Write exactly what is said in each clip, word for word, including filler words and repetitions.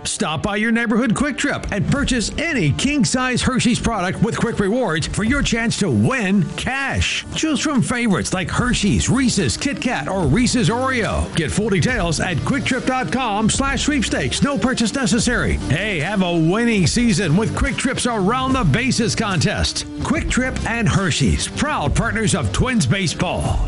Stop by your neighborhood Quick Trip and purchase any king-size Hershey's product with Quick Rewards for your chance to win cash. Choose from favorites like Hershey's, Reese's, Kit Kat, or Reese's Oreo. Get full details at quicktrip.com slash sweepstakes. No purchase necessary. Hey, have a winning season with Quick Trip's Around the Bases contest. Quick Trip and Hershey's, proud partners of Twins baseball.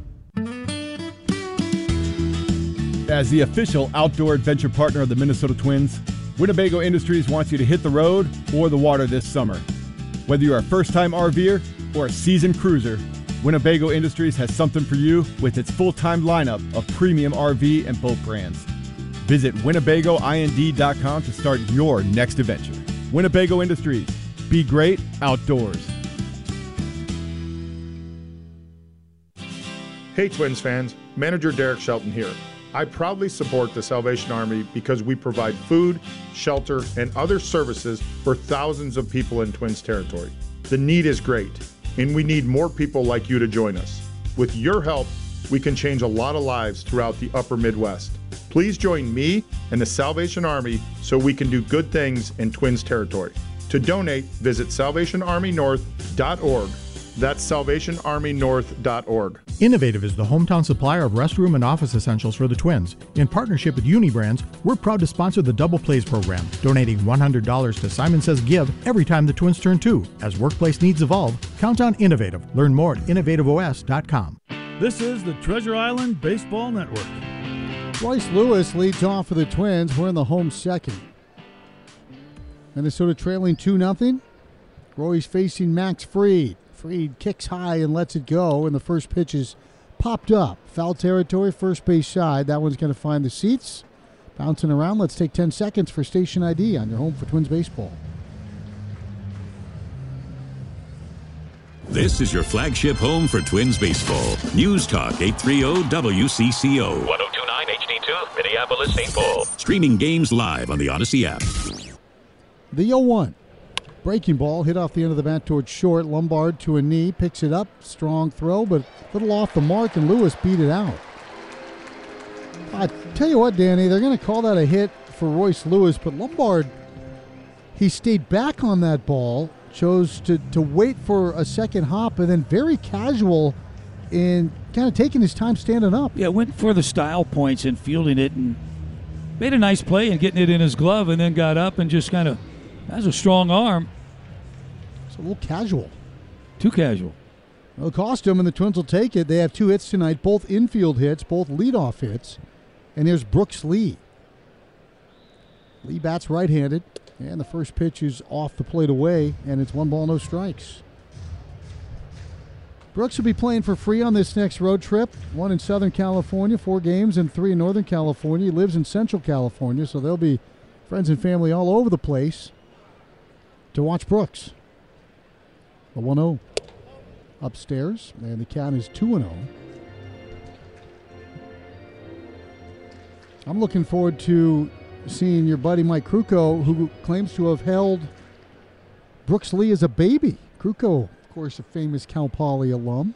As the official outdoor adventure partner of the Minnesota Twins, Winnebago Industries wants you to hit the road or the water this summer. Whether you're a first-time RVer or a seasoned cruiser, Winnebago Industries has something for you with its full-time lineup of premium R V and boat brands. Visit Winnebago Ind dot com to start your next adventure. Winnebago Industries. Be great outdoors. Hey Twins fans, Manager Derek Shelton here. I proudly support the Salvation Army because we provide food, shelter, and other services for thousands of people in Twins territory. The need is great, and we need more people like you to join us. With your help, we can change a lot of lives throughout the upper Midwest. Please join me and the Salvation Army so we can do good things in Twins territory. To donate, visit salvation army north dot org. That's salvation army north dot org. Innovative is the hometown supplier of restroom and office essentials for the Twins. In partnership with Unibrands, we're proud to sponsor the Double Plays program, donating one hundred dollars to Simon Says Give every time the Twins turn two. As workplace needs evolve, count on Innovative. Learn more at innovative o s dot com. This is the Treasure Island Baseball Network. Royce Lewis leads off for the Twins. We're in the home second. Minnesota trailing two nothing. Royce facing Max Fried. Fried kicks high and lets it go, and the first pitch is popped up. Foul territory, first base side. That one's going to find the seats. Bouncing around. Let's take ten seconds for station I D on your home for Twins baseball. This is your flagship home for Twins baseball. News Talk eight thirty W C C O. ten twenty-nine H D two, Minneapolis, Saint Paul. Streaming games live on the Odyssey app. The oh one. Breaking ball hit off the end of the bat towards short. Lombard to a knee, picks it up. Strong throw, but a little off the mark, and Lewis beat it out. I tell you what, Danny, they're going to call that a hit for Royce Lewis, but Lombard, he stayed back on that ball, chose to, to wait for a second hop, and then very casual in kind of taking his time standing up. Yeah, went for the style points and fielding it and made a nice play and getting it in his glove, and then got up and just kind of, that's a strong arm. It's a little casual. Too casual. Well, it'll cost them, and the Twins will take it. They have two hits tonight, both infield hits, both leadoff hits. And here's Brooks Lee. Lee bats right-handed, and the first pitch is off the plate away, and it's one ball, no strikes. Brooks will be playing for free on this next road trip. One in Southern California, four games, and three in Northern California. He lives in Central California, so there'll be friends and family all over the place to watch Brooks. The one oh upstairs, and the count is two and oh. I'm looking forward to seeing your buddy Mike Krukow, who claims to have held Brooks Lee as a baby. Krukow, of course, a famous Cal Poly alum.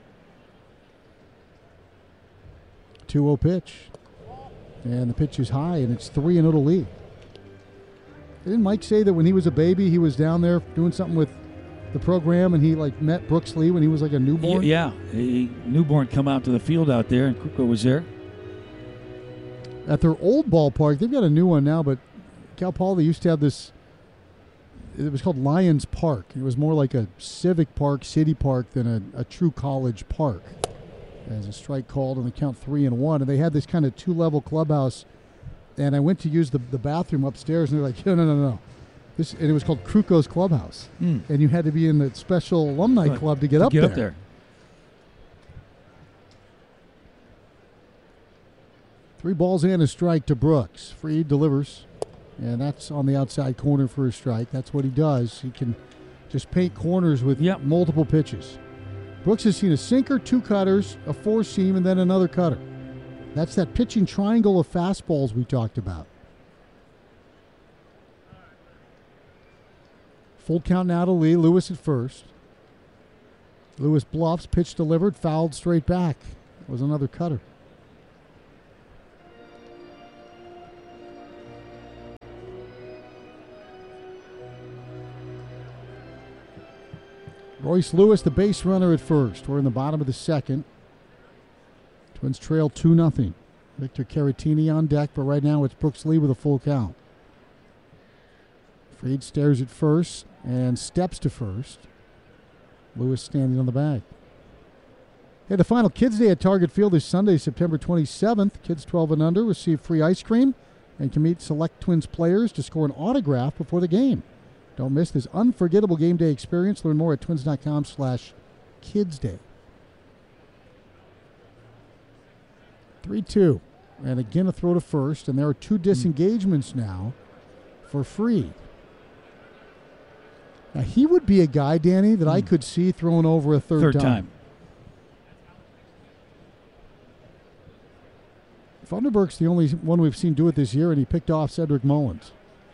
two oh pitch. And the pitch is high, and it's three and oh to Lee. Didn't Mike say that when he was a baby, he was down there doing something with the program, and he like met Brooks Lee when he was like a newborn? Yeah, a newborn come out to the field out there, and Krukow was there. At their old ballpark, they've got a new one now, but Cal Poly used to have this, it was called Lions Park. It was more like a civic park, city park, than a, a true college park. As a strike called, and the count three and one, and they had this kind of two-level clubhouse. And I went to use the, the bathroom upstairs, and they're like, no, no, no, no. This, and it was called Krukow's Clubhouse. Mm. And you had to be in the special alumni right. club to get, to up, get there. up there. Three balls and a strike to Brooks. Fried delivers. And that's on the outside corner for a strike. That's what he does. He can just paint corners with yep. multiple pitches. Brooks has seen a sinker, two cutters, a four-seam, and then another cutter. That's that pitching triangle of fastballs we talked about. Full count now to Lee. Lewis at first. Lewis bluffs, pitch delivered, fouled straight back. It was another cutter. Royce Lewis, the base runner at first. We're in the bottom of the second. Twins trail two nothing. Victor Caratini on deck, but right now it's Brooks Lee with a full count. Fried stares at first and steps to first. Lewis standing on the bag. Hey, the final Kids Day at Target Field is Sunday, September twenty-seventh. Kids twelve and under receive free ice cream and can meet select Twins players to score an autograph before the game. Don't miss this unforgettable game day experience. Learn more at twins.com slash kidsday. three two. And again a throw to first, and there are two disengagements now for Fried. Now, he would be a guy, Danny, that mm. I could see throwing over a third, third time. time. Funderburk's the only one we've seen do it this year, and he picked off Cedric Mullins.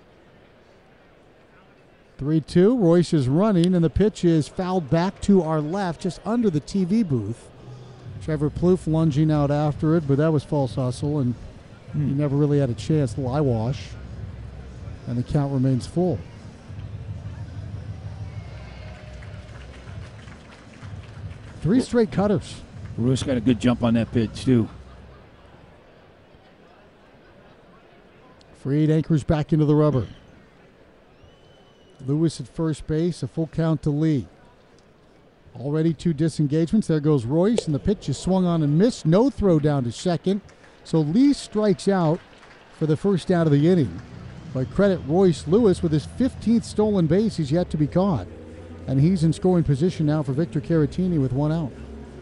three two. Royce is running, and the pitch is fouled back to our left, just under the T V booth. Trevor Plouffe lunging out after it, but that was false hustle, and hmm. he never really had a chance. The eye wash, and the count remains full. Three straight cutters. Royce got a good jump on that pitch, too. Fried anchors back into the rubber. Lewis at first base, a full count to Lee. Already two disengagements. There goes Royce, and the pitch is swung on and missed. No throw down to second. So Lee strikes out for the first out of the inning. But credit Royce Lewis with his fifteenth stolen base. He's yet to be caught. And he's in scoring position now for Victor Caratini with one out.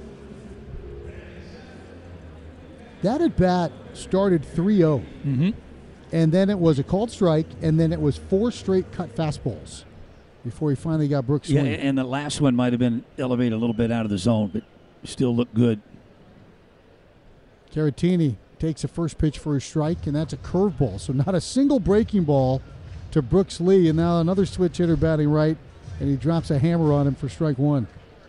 That at bat started three oh. Mm-hmm. And then it was a called strike, and then it was four straight cut fastballs before he finally got Brooks yeah, swinging. And the last one might have been elevated a little bit out of the zone, but still looked good. Caratini takes a first pitch for a strike, and that's a curveball. So not a single breaking ball to Brooks Lee, and now another switch hitter batting right, and he drops a hammer on him for strike one.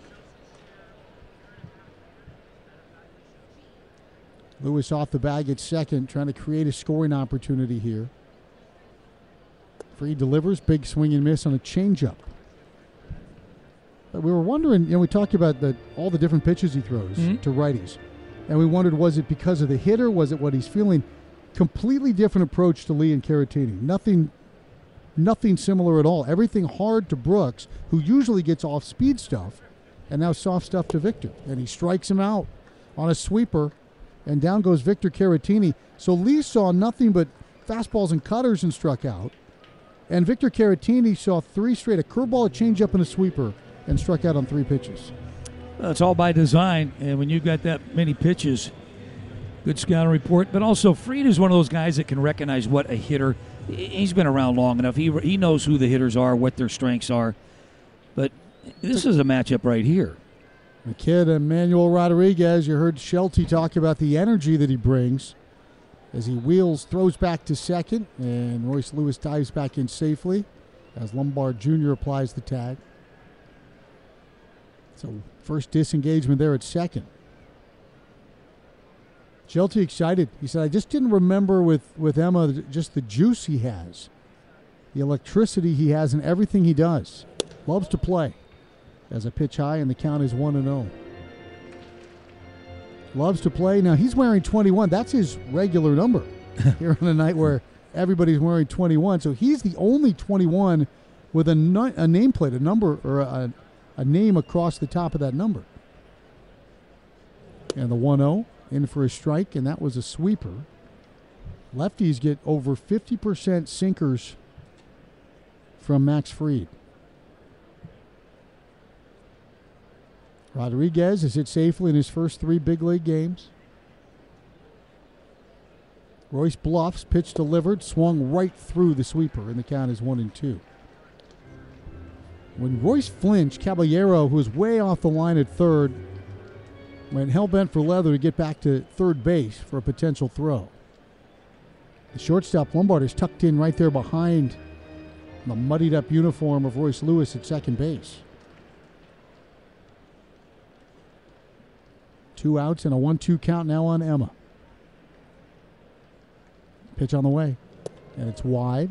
Lewis off the bag at second, trying to create a scoring opportunity here. Fried delivers, big swing and miss on a changeup. But we were wondering, you know, we talked about the, all the different pitches he throws mm-hmm. to righties. And we wondered, was it because of the hitter? Was it what he's feeling? Completely different approach to Lee and Caratini. Nothing, nothing similar at all. Everything hard to Brooks, who usually gets off-speed stuff, and now soft stuff to Victor. And he strikes him out on a sweeper. And down goes Victor Caratini. So Lee saw nothing but fastballs and cutters and struck out. And Victor Caratini saw three straight, a curveball, a changeup, and a sweeper, and struck out on three pitches. Well, it's all by design. And when you've got that many pitches, good scouting report. But also, Fried is one of those guys that can recognize what a hitter, he's been around long enough. He, he knows who the hitters are, what their strengths are. But this is a matchup right here. The kid, Emmanuel Rodriguez, you heard Shelty talk about the energy that he brings as he wheels, throws back to second, and Royce Lewis dives back in safely as Lombard Junior applies the tag. So first disengagement there at second. Shelty excited. He said, I just didn't remember with, with Emma just the juice he has, the electricity he has in everything he does. Loves to play. As a pitch high, and the count is one and oh. Loves to play. Now, he's wearing twenty-one. That's his regular number here on a night where everybody's wearing twenty-one. So he's the only twenty-one with a, no, a nameplate, a number, or a, a name across the top of that number. And the one oh in for a strike, and that was a sweeper. Lefties get over fifty percent sinkers from Max Fried. Rodriguez has hit safely in his first three big league games. Royce bluffs, pitch delivered, swung right through the sweeper, and the count is one and two. When Royce flinched, Caballero, who was way off the line at third, went hell-bent for leather to get back to third base for a potential throw. The shortstop, Lombard, is tucked in right there behind the muddied-up uniform of Royce Lewis at second base. Two outs and a one two count now on Emma. Pitch on the way, and it's wide.